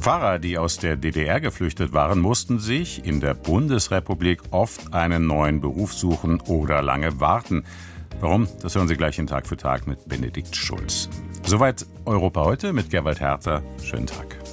Pfarrer, die aus der DDR geflüchtet waren, mussten sich in der Bundesrepublik oft einen neuen Beruf suchen oder lange warten. Warum? Das hören Sie gleich in Tag für Tag mit Benedikt Schulz. Soweit Europa heute mit Gerwald Herter. Schönen Tag.